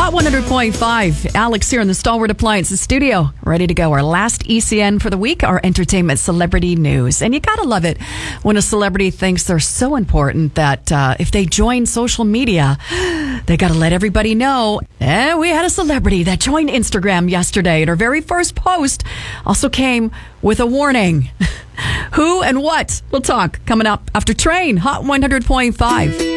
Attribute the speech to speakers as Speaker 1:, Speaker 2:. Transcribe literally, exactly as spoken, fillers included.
Speaker 1: Hot one hundred point five. Alex here in the Stalwart Appliances studio. Ready to go. Our last E C N for the week, our entertainment celebrity news. And you gotta love it when a celebrity thinks they're so important that uh, if they join social media, they gotta let everybody know. And we had a celebrity that joined Instagram yesterday, and her very first post also came with a warning. Who and what? We'll talk coming up after Train. Hot one hundred point five.